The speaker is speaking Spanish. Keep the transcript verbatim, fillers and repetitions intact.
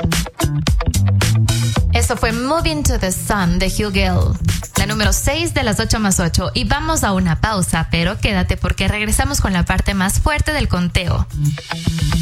Eso fue Moving to the Sun de Hugh Gill, la número seis de las ocho más ocho. Y vamos a una pausa, pero quédate porque regresamos con la parte más fuerte del conteo.